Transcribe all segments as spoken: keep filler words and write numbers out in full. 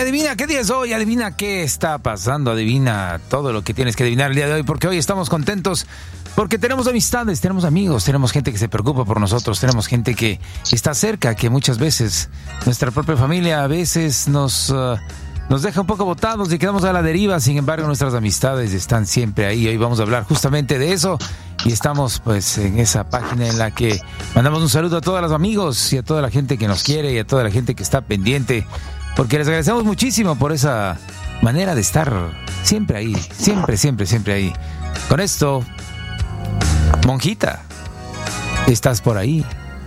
adivina qué día es hoy, adivina qué está pasando, adivina todo lo que tienes que adivinar el día de hoy, porque hoy estamos contentos, porque tenemos amistades, tenemos amigos, tenemos gente que se preocupa por nosotros, tenemos gente que está cerca, que muchas veces nuestra propia familia a veces nos... Uh, Nos deja un poco botados y quedamos a la deriva. Sin embargo, nuestras amistades están siempre ahí. Hoy vamos a hablar justamente de eso. Y estamos pues en esa página en la que mandamos un saludo a todos los amigos y a toda la gente que nos quiere y a toda la gente que está pendiente. Porque les agradecemos muchísimo por esa manera de estar siempre ahí. Siempre, siempre, siempre ahí. Con esto, Monjita, ¿estás por ahí?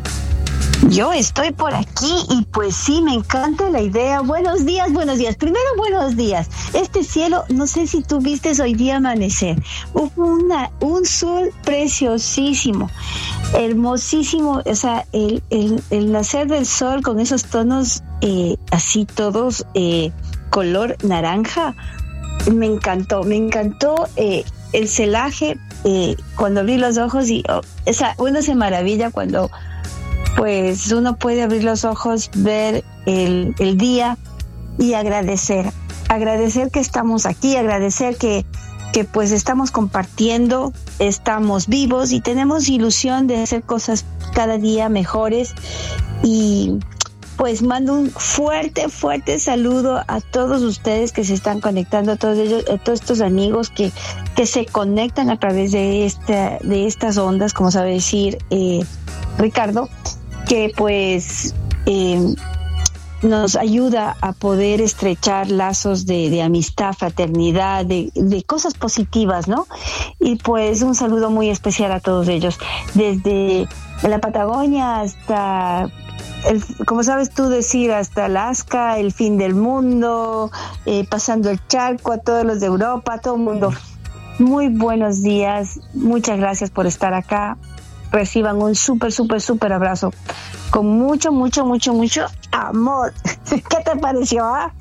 Yo estoy por aquí y pues sí, me encanta la idea. Buenos días, buenos días. Primero, buenos días. Este cielo, no sé si tú vistes hoy día amanecer. Hubo una, un sol preciosísimo, hermosísimo. O sea, el, el, el nacer del sol con esos tonos eh, así todos eh, color naranja. Me encantó, me encantó eh, el celaje eh, cuando abrí los ojos y oh, esa, uno se maravilla cuando... pues uno puede abrir los ojos, ver el, el día y agradecer, agradecer que estamos aquí, agradecer que, que pues estamos compartiendo, estamos vivos y tenemos ilusión de hacer cosas cada día mejores. Y pues mando un fuerte, fuerte saludo a todos ustedes que se están conectando, a todos ellos, a todos estos amigos que, que se conectan a través de esta, de estas ondas, como sabe decir eh, Ricardo, que pues eh, nos ayuda a poder estrechar lazos de, de amistad, fraternidad, de, de cosas positivas, ¿no? Y pues un saludo muy especial a todos ellos, desde la Patagonia hasta, el, como sabes tú decir, hasta Alaska, el fin del mundo, eh, pasando el charco, a todos los de Europa, a todo el mundo. Muy buenos días, muchas gracias por estar acá. Reciban un súper, súper, súper abrazo con mucho, mucho, mucho, mucho amor. ¿Qué te pareció, ah?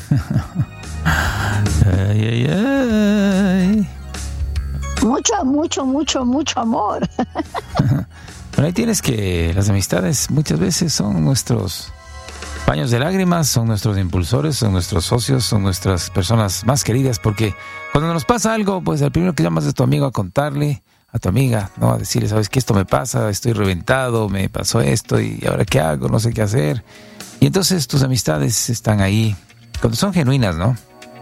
Ay, ay, ay. Mucho, mucho, mucho, mucho amor. Bueno, ahí tienes que las amistades muchas veces son nuestros paños de lágrimas, son nuestros impulsores, son nuestros socios, son nuestras personas más queridas, porque cuando nos pasa algo, pues el primero que llamas es tu amigo a contarle, a tu amiga, ¿no? A decirle, ¿sabes qué? Esto me pasa, estoy reventado, me pasó esto y ahora qué hago, no sé qué hacer. Y entonces tus amistades están ahí, cuando son genuinas, ¿no?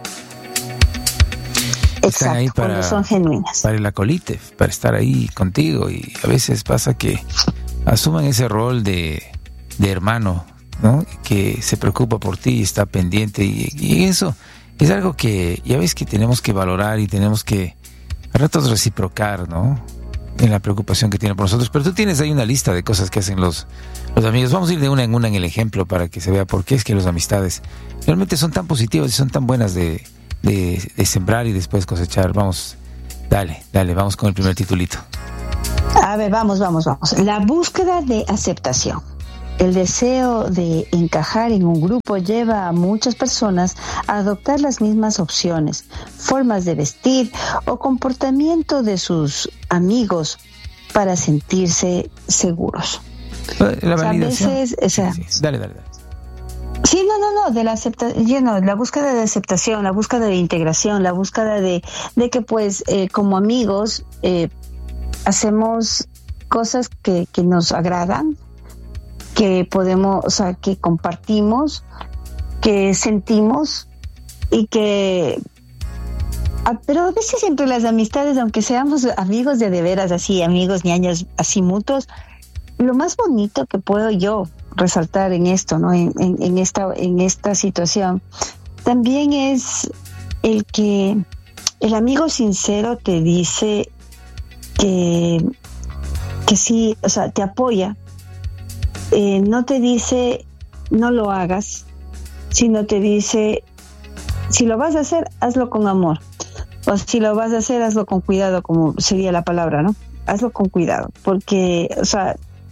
Exacto, están ahí para, cuando son genuinas. Para el acolite, para estar ahí contigo. Y a veces pasa que asuman ese rol de, de hermano, ¿no? Que se preocupa por ti y está pendiente. Y, y eso es algo que ya ves que tenemos que valorar y tenemos que a ratos reciprocar, ¿no? En la preocupación que tienen por nosotros. Pero tú tienes ahí una lista de cosas que hacen los, los amigos. Vamos a ir de una en una en el ejemplo para que se vea por qué es que las amistades realmente son tan positivas y son tan buenas de, de, de sembrar y después cosechar. Vamos, dale, dale, vamos con el primer titulito. A ver, vamos, vamos, vamos. La búsqueda de aceptación. El deseo de encajar en un grupo lleva a muchas personas a adoptar las mismas opciones, formas de vestir o comportamiento de sus amigos para sentirse seguros. La validación. O sea, a veces, o sea, sí, sí. Dale, dale, dale. Sí, no, no, no, de la aceptación, no, la búsqueda de aceptación, la búsqueda de integración, la búsqueda de, de que pues eh, como amigos eh, hacemos cosas que, que nos agradan, que podemos, o sea, que compartimos, que sentimos y que, pero a veces entre las amistades, aunque seamos amigos de de veras, así, amigos, ñañas, así mutuos, lo más bonito que puedo yo resaltar en esto, ¿no? En, en, en esta, en esta situación, también es el que el amigo sincero te dice que, que sí, o sea, te apoya. Eh, no te dice no lo hagas, sino te dice si lo vas a hacer, hazlo con amor, o si lo vas a hacer, hazlo con cuidado, como sería la palabra, ¿no? Hazlo con cuidado, porque, o sea,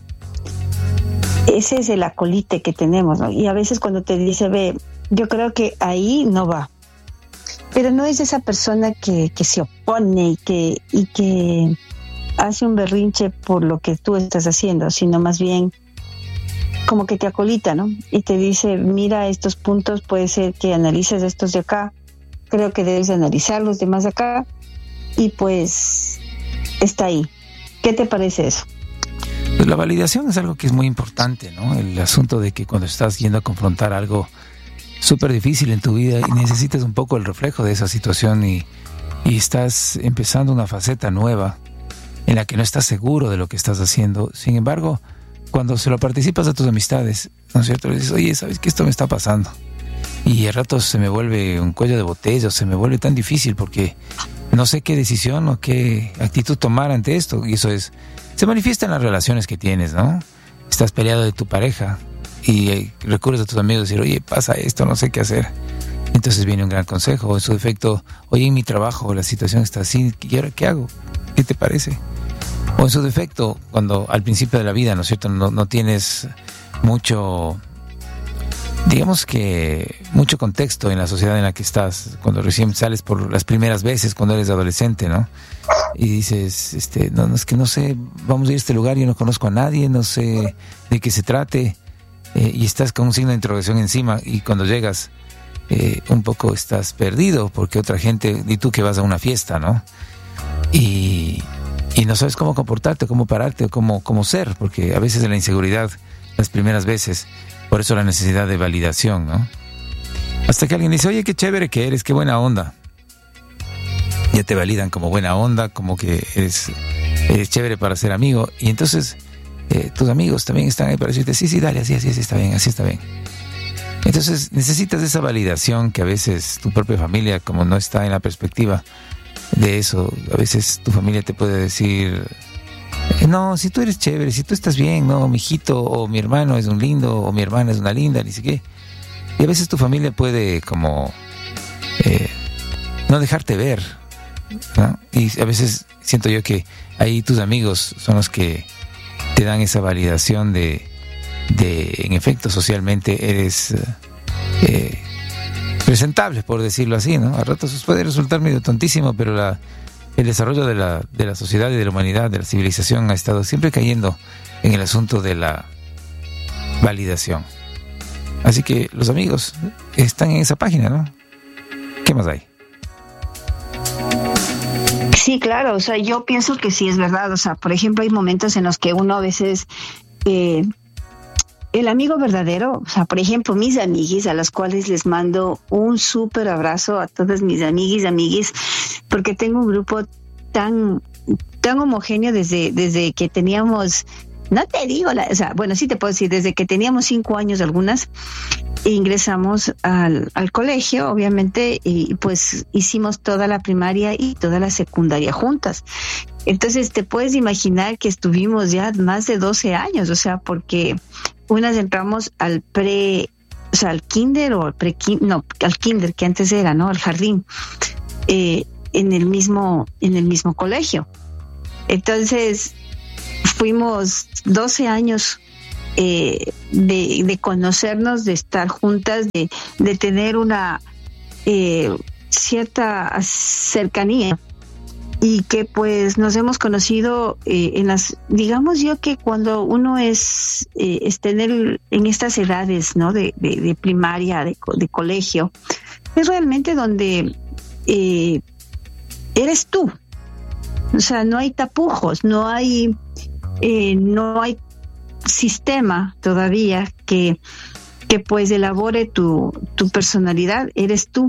ese es el acolite que tenemos, ¿no? Y a veces cuando te dice, ve, yo creo que ahí no va, pero no es esa persona que, que se opone y que, y que hace un berrinche por lo que tú estás haciendo, sino más bien como que te acolita, ¿no? Y te dice, mira, estos puntos puede ser que analices estos de acá, creo que debes analizar los demás de acá, y pues está ahí. ¿Qué te parece eso? Pues la validación es algo que es muy importante, ¿no? El asunto de que cuando estás yendo a confrontar algo súper difícil en tu vida y necesitas un poco el reflejo de esa situación y, y estás empezando una faceta nueva en la que no estás seguro de lo que estás haciendo. Sin embargo, cuando se lo participas a tus amistades, ¿no es cierto? Le dices, oye, ¿sabes que esto me está pasando? Y a ratos se me vuelve un cuello de botella, se me vuelve tan difícil porque no sé qué decisión o qué actitud tomar ante esto. Y eso es, se manifiesta en las relaciones que tienes, ¿no? Estás peleado de tu pareja y eh, recurres a tus amigos a decir, oye, pasa esto, no sé qué hacer. Entonces viene un gran consejo. O en su defecto, oye, en mi trabajo la situación está así, ¿y ahora qué hago? ¿Qué te parece? O en su defecto, cuando al principio de la vida, ¿no es cierto?, no, no tienes mucho, digamos que mucho contexto en la sociedad en la que estás, cuando recién sales por las primeras veces, cuando eres adolescente, ¿no? Y dices, este, no, no es que no sé, vamos a ir a este lugar, yo no conozco a nadie, no sé de qué se trate, eh, y estás con un signo de interrogación encima, y cuando llegas, eh, un poco estás perdido, porque otra gente, y tú que vas a una fiesta, ¿no? Y... Y no sabes cómo comportarte, cómo pararte, cómo, cómo ser, porque a veces en la inseguridad, las primeras veces, por eso la necesidad de validación, ¿no? Hasta que alguien dice, oye, qué chévere que eres, qué buena onda. Ya te validan como buena onda, como que eres, eres chévere para ser amigo. Y entonces eh, tus amigos también están ahí para decirte, sí, sí, dale, así, así, así está bien, así está bien. Entonces necesitas esa validación que a veces tu propia familia, como no está en la perspectiva de eso, a veces tu familia te puede decir, no, si tú eres chévere, si tú estás bien, no, mi hijito o mi hermano es un lindo o mi hermana es una linda, ni siquiera. Y a veces tu familia puede como eh, no dejarte ver, ¿no? Y a veces siento yo que ahí tus amigos son los que te dan esa validación de, de en efecto, socialmente eres eh, presentable, por decirlo así, ¿no? A ratos puede resultar medio tontísimo, pero la, el desarrollo de la, de la sociedad y de la humanidad, de la civilización, ha estado siempre cayendo en el asunto de la validación. Así que los amigos están en esa página, ¿no? ¿Qué más hay? Sí, claro, o sea, yo pienso que sí es verdad, o sea, por ejemplo, hay momentos en los que uno a veces... Eh, El amigo verdadero, o sea, por ejemplo, mis amiguis, a las cuales les mando un súper abrazo a todas mis amiguis, amiguis, porque tengo un grupo tan, tan homogéneo desde, desde que teníamos, no te digo, la, o sea, bueno, sí te puedo decir, desde que teníamos cinco años algunas, ingresamos al, al colegio, obviamente, y pues hicimos toda la primaria y toda la secundaria juntas. Entonces te puedes imaginar que estuvimos ya más de doce años, o sea, porque unas entramos al pre, o sea, al kinder o al pre, no, al kinder que antes era, ¿no? Al jardín, eh, en el mismo, en el mismo colegio. Entonces fuimos doce años eh, de, de conocernos, de estar juntas, de, de tener una eh, cierta cercanía. Y que pues nos hemos conocido eh, en las, digamos yo que cuando uno es, eh, está en, el, en estas edades, ¿no? De, de, de primaria, de, de colegio, es realmente donde eh, eres tú. O sea, no hay tapujos, no hay, eh, no hay sistema todavía que, que pues elabore tu, tu personalidad, eres tú.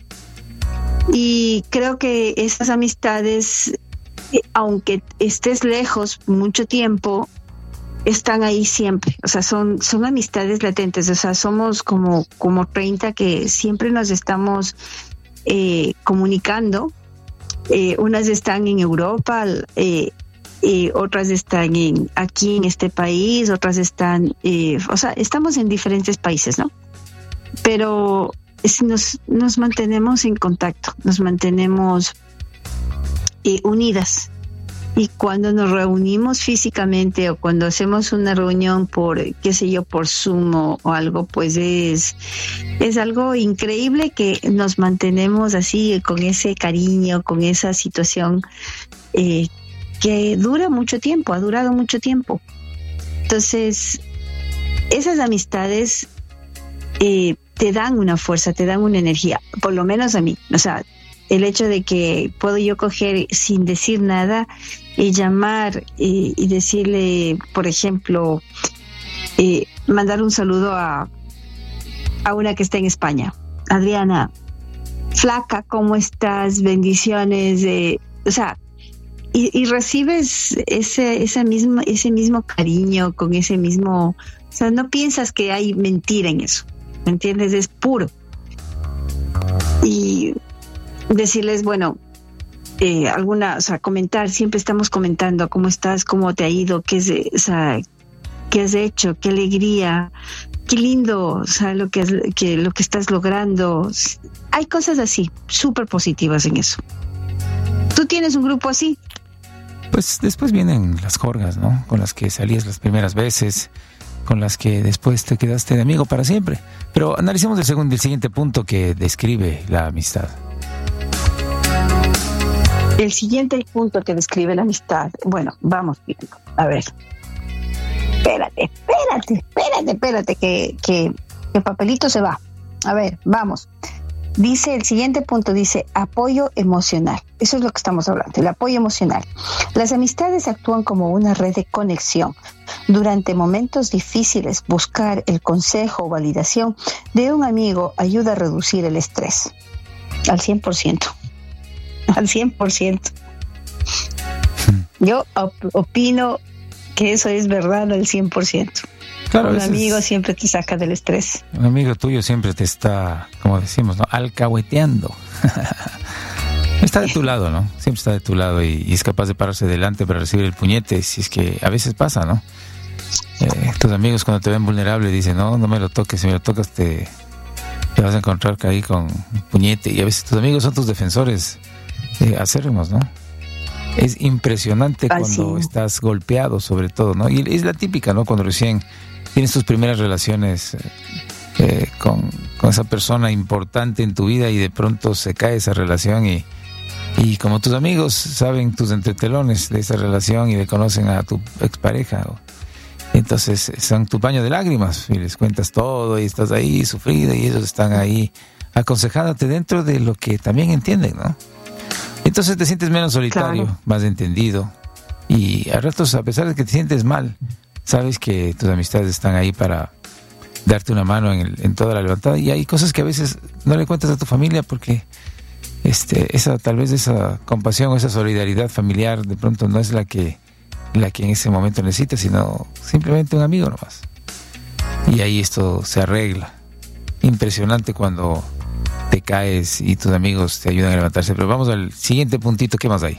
Y creo que esas amistades, aunque estés lejos mucho tiempo, están ahí siempre. O sea, son, son amistades latentes. O sea, somos como, como treinta que siempre nos estamos eh, comunicando. Eh, unas están en Europa, eh, eh, otras están en, aquí en este país, otras están... Eh, o sea, estamos en diferentes países, ¿no? Pero... Nos, nos mantenemos en contacto, nos mantenemos eh, unidas. Y cuando nos reunimos físicamente o cuando hacemos una reunión por, qué sé yo, por Zoom o, o algo, pues es, es algo increíble que nos mantenemos así, con ese cariño, con esa situación eh, que dura mucho tiempo, ha durado mucho tiempo. Entonces, esas amistades eh, te dan una fuerza, te dan una energía, por lo menos a mí. O sea, el hecho de que puedo yo coger sin decir nada y llamar y, y decirle, por ejemplo, eh, mandar un saludo a, a una que está en España. Adriana, flaca, ¿cómo estás? Bendiciones. Eh, o sea, y, y recibes ese, ese, mismo, ese mismo cariño, con ese mismo... O sea, no piensas que hay mentira en eso, ¿me entiendes? Es puro. Y decirles, bueno, eh, alguna, o sea, comentar, siempre estamos comentando cómo estás, cómo te ha ido, qué es, o sea, qué has hecho, qué alegría, qué lindo, o sea, lo que, que, lo que estás logrando. Hay cosas así, súper positivas en eso. ¿Tú tienes un grupo así? Pues después vienen las jorgas, ¿no? Con las que salías las primeras veces, con las que después te quedaste de amigo para siempre. Pero analicemos el segundo, el siguiente punto que describe la amistad. El siguiente punto que describe la amistad. Bueno, vamos viendo. A ver. Espérate, espérate, espérate, espérate, que, que, que el papelito se va. A ver, vamos. Dice, el siguiente punto dice apoyo emocional. Eso es lo que estamos hablando, el apoyo emocional. Las amistades actúan como una red de conexión. Durante momentos difíciles, buscar el consejo o validación de un amigo ayuda a reducir el estrés. Al cien por ciento. Al cien por ciento. Yo op- opino que eso es verdad al cien por ciento. Claro, un amigo siempre te saca del estrés. Un amigo tuyo siempre te está, como decimos, ¿no? Alcahueteando. Está de tu lado, ¿no? Siempre está de tu lado y, y es capaz de pararse delante para recibir el puñete, si es que a veces pasa, ¿no? Eh, tus amigos cuando te ven vulnerable dicen, no, no me lo toques, si me lo tocas te, te vas a encontrar ahí con un puñete. Y a veces tus amigos son tus defensores eh, acérrimos, ¿no? Es impresionante Ay, cuando sí. estás golpeado, sobre todo, ¿no? Y es la típica, ¿no? Cuando recién tienes tus primeras relaciones eh, con, con esa persona importante en tu vida y de pronto se cae esa relación y, y como tus amigos saben tus entretelones de esa relación y le conocen a tu expareja, entonces son tu paño de lágrimas y les cuentas todo y estás ahí sufrida y ellos están ahí aconsejándote dentro de lo que también entienden, ¿no? Entonces te sientes menos solitario, claro. Más entendido y a ratos, a pesar de que te sientes mal, sabes que tus amistades están ahí para darte una mano en, el, en toda la levantada y hay cosas que a veces no le cuentas a tu familia porque este, esa tal vez esa compasión o esa solidaridad familiar de pronto no es la que, la que en ese momento necesitas, sino simplemente un amigo nomás. Y ahí esto se arregla. Impresionante cuando te caes y tus amigos te ayudan a levantarse. Pero vamos al siguiente puntito, ¿qué más hay?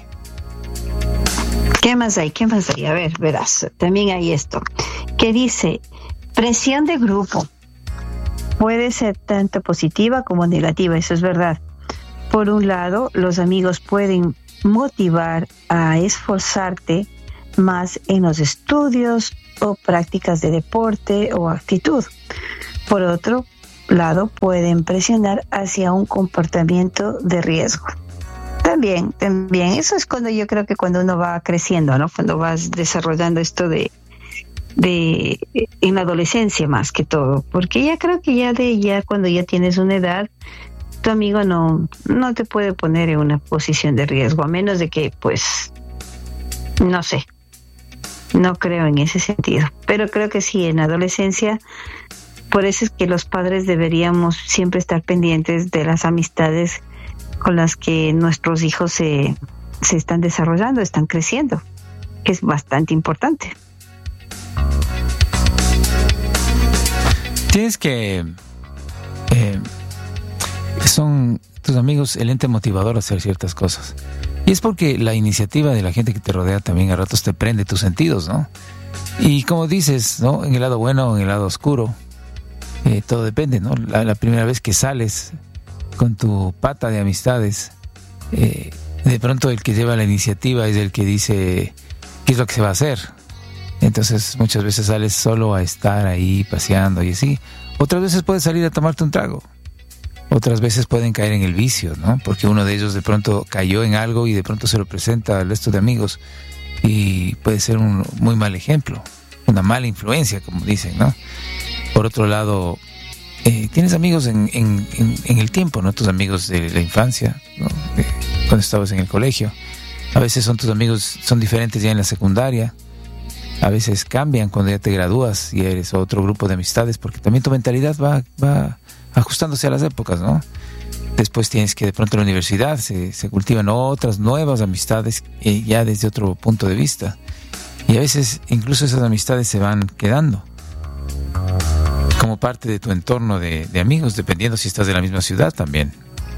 ¿Qué más hay? ¿Qué más hay? A ver, verás, también hay esto, que dice, presión de grupo. Puede ser tanto positiva como negativa, eso es verdad. Por un lado, los amigos pueden motivar a esforzarte más en los estudios o prácticas de deporte o actitud. Por otro lado, pueden presionar hacia un comportamiento de riesgo. También, también, eso es cuando yo creo que cuando uno va creciendo, ¿no? Cuando vas desarrollando esto de, de, en la adolescencia más que todo, porque ya creo que ya de ya cuando ya tienes una edad, tu amigo no, no te puede poner en una posición de riesgo, a menos de que, pues, no sé, no creo en ese sentido, pero creo que sí, en la adolescencia, por eso es que los padres deberíamos siempre estar pendientes de las amistades con las que nuestros hijos se, se están desarrollando, están creciendo, que es bastante importante. Tienes que... Eh, son tus amigos el ente motivador a hacer ciertas cosas. Y es porque la iniciativa de la gente que te rodea también a ratos te prende tus sentidos, ¿no? Y como dices, ¿no? En el lado bueno o en el lado oscuro, eh, todo depende, ¿no? La, la primera vez que sales con tu pata de amistades, eh, de pronto el que lleva la iniciativa es el que dice qué es lo que se va a hacer. Entonces muchas veces sales solo a estar ahí paseando y así. Otras veces puedes salir a tomarte un trago. Otras veces pueden caer en el vicio, ¿no? Porque uno de ellos de pronto cayó en algo y de pronto se lo presenta al resto de amigos y puede ser un muy mal ejemplo, una mala influencia, como dicen, ¿no? Por otro lado, eh, tienes amigos en, en, en, en el tiempo, ¿no? Tus amigos de la infancia, ¿no? De, cuando estabas en el colegio. A veces son tus amigos, son diferentes ya en la secundaria. A veces cambian cuando ya te gradúas y eres otro grupo de amistades, porque también tu mentalidad va, va ajustándose a las épocas, ¿no? Después tienes que de pronto en la universidad se, se cultivan otras nuevas amistades eh, ya desde otro punto de vista. Y a veces incluso esas amistades se van quedando como parte de tu entorno de, de amigos, dependiendo si estás de la misma ciudad también.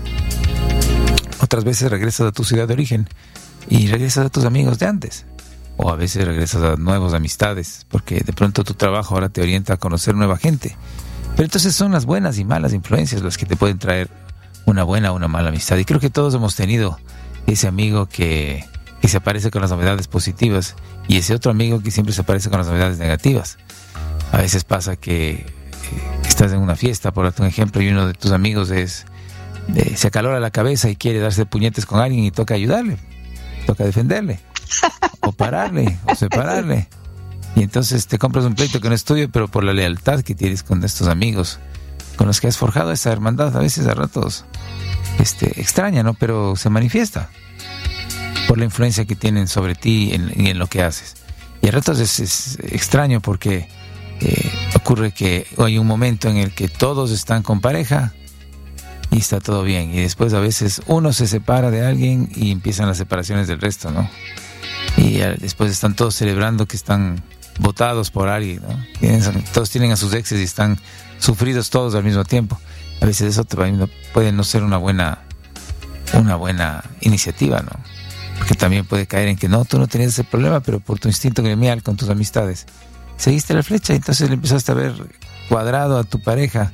Otras veces regresas a tu ciudad de origen y regresas a tus amigos de antes. O a veces regresas a nuevas amistades, porque de pronto tu trabajo ahora te orienta a conocer nueva gente. Pero entonces son las buenas y malas influencias las que te pueden traer una buena o una mala amistad. Y creo que todos hemos tenido ese amigo que, que se aparece con las novedades positivas y ese otro amigo que siempre se aparece con las novedades negativas. A veces pasa que eh, estás en una fiesta, por darte un ejemplo, y uno de tus amigos es eh, se acalora la cabeza y quiere darse puñetes con alguien y toca ayudarle, toca defenderle, o pararle, o separarle. Y entonces te compras un pleito que no es tuyo, pero por la lealtad que tienes con estos amigos, con los que has forjado esa hermandad, a veces a ratos este, extraña, ¿no? Pero se manifiesta por la influencia que tienen sobre ti en, en lo que haces. Y a ratos es, es extraño porque eh, ocurre que hay un momento en el que todos están con pareja y está todo bien. Y después a veces uno se separa de alguien y empiezan las separaciones del resto, ¿no? Y después están todos celebrando que están votados por alguien, ¿no? Tienen, todos tienen a sus exes y están sufridos todos al mismo tiempo. A veces eso te puede no ser una buena una buena iniciativa, ¿no? Porque también puede caer en que no, tú no tenías ese problema, pero por tu instinto gremial con tus amistades seguiste la flecha y entonces le empezaste a ver cuadrado a tu pareja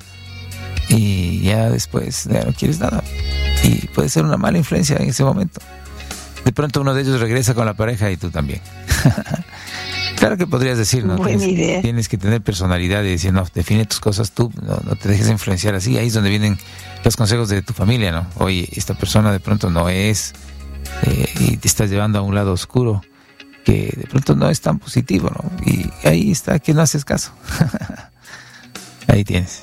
y ya después ya no quieres nada. Y puede ser una mala influencia en ese momento. De pronto uno de ellos regresa con la pareja y tú también. Claro que podrías decir, ¿no? Buena tienes, idea. Tienes que tener personalidad y decir, no, define tus cosas tú, no, no te dejes influenciar así. Ahí es donde vienen los consejos de tu familia, ¿no? Oye, esta persona de pronto no es, eh, y te estás llevando a un lado oscuro que de pronto no es tan positivo, ¿no? Y ahí está que no haces caso. Ahí tienes.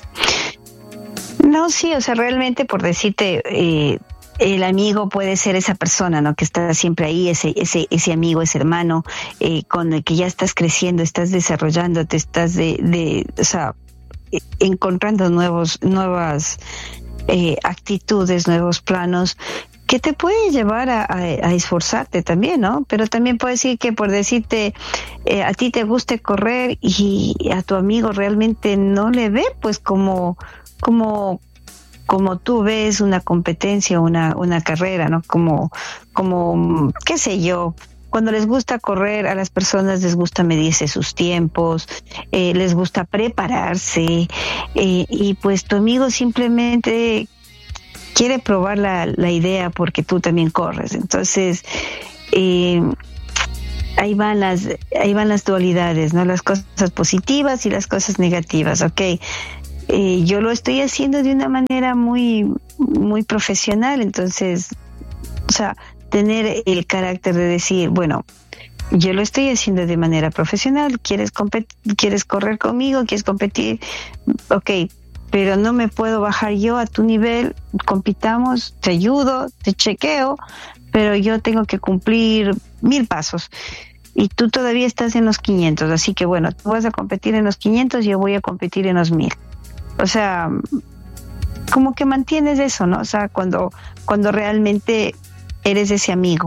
No, sí, o sea, realmente por decirte, eh, el amigo puede ser esa persona, ¿no? Que está siempre ahí, ese ese ese amigo, ese hermano, eh, con el que ya estás creciendo, estás desarrollándote, estás de, de o sea, encontrando nuevos, nuevas eh, actitudes, nuevos planos, que te puede llevar a, a, a esforzarte también, ¿no? Pero también puede decir que por decirte, eh, a ti te guste correr y a tu amigo realmente no le ve, pues como, como, como tú ves una competencia, una, una carrera, ¿no? Como, como, qué sé yo, cuando les gusta correr, a las personas les gusta medirse sus tiempos, eh, les gusta prepararse, eh, y pues tu amigo simplemente quiere probar la, la idea porque tú también corres. Entonces, eh, ahí van las, ahí van las dualidades, ¿no? Las cosas positivas y las cosas negativas, ¿ok? Eh, yo lo estoy haciendo de una manera muy, muy profesional, entonces, o sea, tener el carácter de decir, bueno, yo lo estoy haciendo de manera profesional, quieres compet- quieres correr conmigo, quieres competir, ok, pero no me puedo bajar yo a tu nivel, compitamos, te ayudo, te chequeo, pero yo tengo que cumplir mil pasos y tú todavía estás en los quinientos, así que bueno, tú vas a competir en los quinientos y yo voy a competir en los mil. O sea, como que mantienes eso, ¿no? O sea, cuando, cuando realmente eres ese amigo.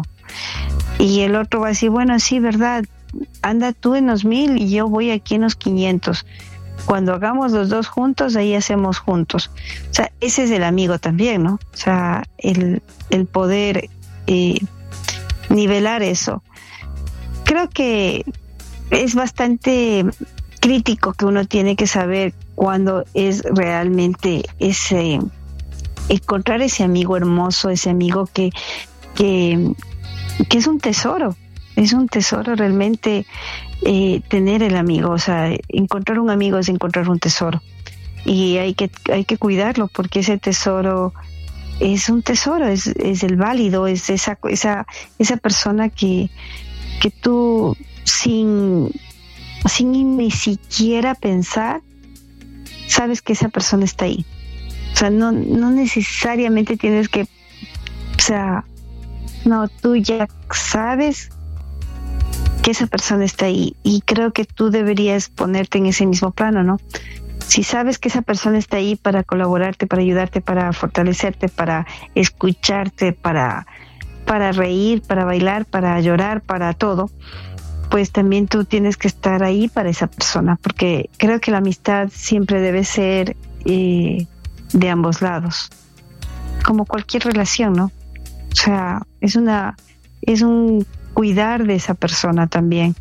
Y el otro va a decir, bueno, sí, verdad, anda tú en los mil y yo voy aquí en los quinientos. Cuando hagamos los dos juntos, ahí hacemos juntos. O sea, ese es el amigo también, ¿no? O sea, el, el poder eh, nivelar eso. Creo que es bastante crítico que uno tiene que saber cuándo es realmente ese, encontrar ese amigo hermoso, ese amigo que, que, que es un tesoro. Es un tesoro realmente eh, tener el amigo, o sea, encontrar un amigo es encontrar un tesoro y hay que hay que cuidarlo porque ese tesoro es un tesoro, es, es el válido, es esa esa esa persona que que tú sin sin ni siquiera pensar sabes que esa persona está ahí. O sea, no, no necesariamente tienes que, o sea, no, tú ya sabes que esa persona está ahí, y creo que tú deberías ponerte en ese mismo plano, ¿no? Si sabes que esa persona está ahí para colaborarte, para ayudarte, para fortalecerte, para escucharte, para, para reír, para bailar, para llorar, para todo, pues también tú tienes que estar ahí para esa persona, porque creo que la amistad siempre debe ser eh, de ambos lados, como cualquier relación, ¿no? O sea, es una, es un cuidar de esa persona también.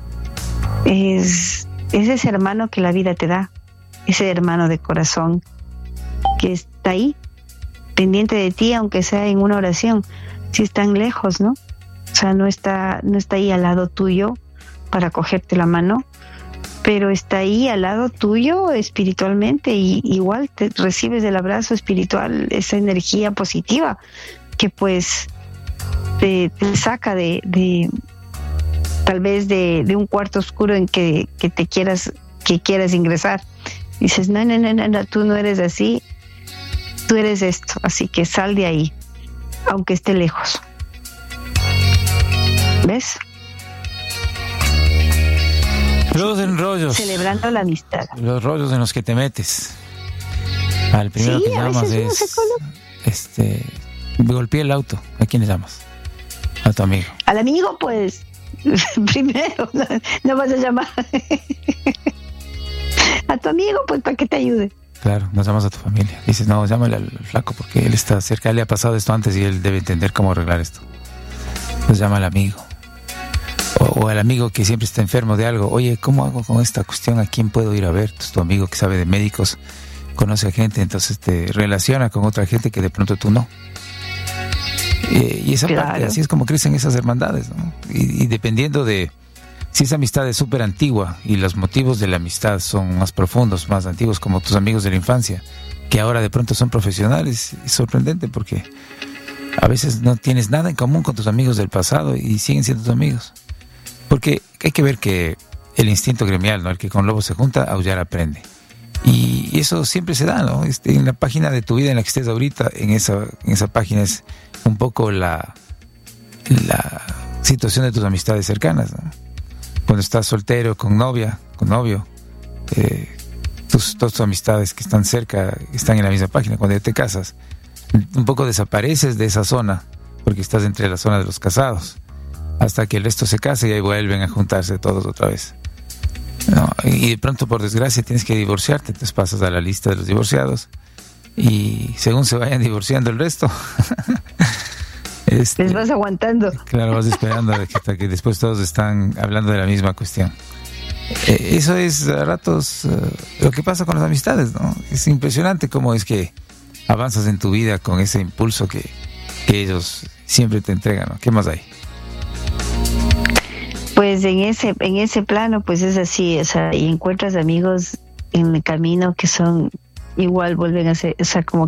Es, es ese hermano que la vida te da, ese hermano de corazón que está ahí, pendiente de ti, aunque sea en una oración, si están lejos, ¿no? O sea, no está, no está ahí al lado tuyo para cogerte la mano, pero está ahí al lado tuyo espiritualmente, y igual te recibes del abrazo espiritual esa energía positiva que pues te, te saca de, de tal vez de, de un cuarto oscuro en que, que te quieras, que quieras ingresar. Dices, no, no, no, no, no, tú no eres así, tú eres esto, así que sal de ahí, aunque esté lejos. ¿Ves? Los enrollos. Celebrando la amistad. Los rollos en los que te metes. Al primero sí, que llamas es... Este... golpeé el auto. ¿A quién le llamas? A tu amigo. Al amigo, pues... primero, no, no vas a llamar... a tu amigo, pues, para que te ayude. Claro, no llamas a tu familia. Dices, no, llámale al flaco porque él está cerca. Él le ha pasado esto antes y él debe entender cómo arreglar esto. Pues llama al amigo. O, o al amigo que siempre está enfermo de algo. Oye, ¿cómo hago con esta cuestión? ¿A quién puedo ir a ver? Pues tu amigo que sabe de médicos, conoce a gente, entonces te relaciona con otra gente que de pronto tú no. Eh, y esa claro. parte, así es como crecen esas hermandades, ¿no? Y, y dependiendo de si esa amistad es súper antigua y los motivos de la amistad son más profundos, más antiguos, como tus amigos de la infancia, que ahora de pronto son profesionales, es sorprendente porque a veces no tienes nada en común con tus amigos del pasado y siguen siendo tus amigos. Porque hay que ver que el instinto gremial, ¿no? El que con lobo se junta, aullar aprende. Y eso siempre se da, ¿no? Este, en la página de tu vida en la que estés ahorita, en esa, en esa página es un poco la, la situación de tus amistades cercanas, ¿no? Cuando estás soltero, con novia, con novio, eh, tus, todas tus amistades que están cerca están en la misma página. Cuando ya te casas, un poco desapareces de esa zona porque estás entre la zona de los casados hasta que el resto se case y ahí vuelven a juntarse todos otra vez, ¿no? Y de pronto, por desgracia, tienes que divorciarte, entonces pasas a la lista de los divorciados y según se vayan divorciando el resto este, les vas aguantando. Claro, vas esperando hasta que después todos están hablando de la misma cuestión. Eh, eso es a ratos uh, lo que pasa con las amistades, ¿no? Es impresionante cómo es que avanzas en tu vida con ese impulso que, que ellos siempre te entregan, ¿no? ¿Qué más hay? Pues en ese en ese plano, pues es así, o sea, y encuentras amigos en el camino que son igual, vuelven a ser, o sea, como